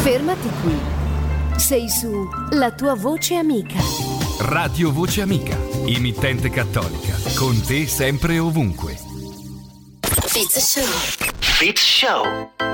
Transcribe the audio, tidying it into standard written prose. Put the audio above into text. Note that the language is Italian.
Fermati qui. Sei su La tua voce amica. Radio Voce Amica, emittente cattolica, con te sempre e ovunque. Fitz Show.